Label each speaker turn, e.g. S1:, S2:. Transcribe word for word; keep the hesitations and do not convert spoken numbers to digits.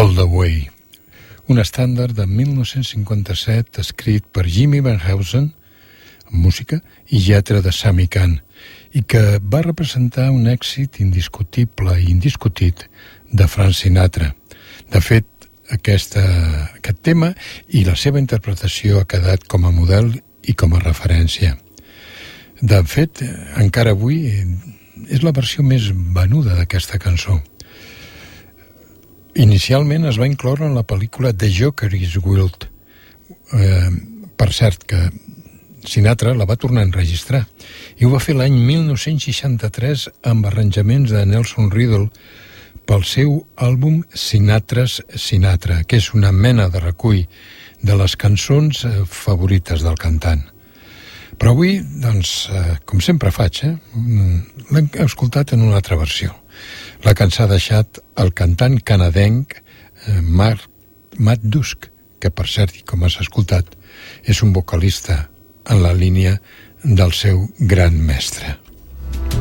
S1: All the Way, un estàndard de mil nou-cents cinquanta-set escrit per Jimmy Van Heusen, amb música i lletra de Sammy Cahn, i que va representar un èxit indiscutible i indiscutit de Frank Sinatra. De fet, aquesta, aquest tema i la seva interpretació ha quedat com a model i com a referència. De fet, encara avui és la versió més venuda d'aquesta cançó. Inicialment es va incloure en la pel·lícula The Joker is Wild. Eh, per cert, que Sinatra la va tornar a enregistrar i ho va fer l'any mil nou-cents seixanta-tres amb arranjaments de Nelson Riddle pel seu àlbum Sinatra's Sinatra, que és una mena de recull de les cançons favorites del cantant. Però avui, doncs, com sempre faig, eh, l'hem escoltat en una altra versió. La que ens ha deixat el cantant canadenc Mark, Matt Dusk, que per cert, com has escoltat, és un vocalista en la línia del seu gran mestre.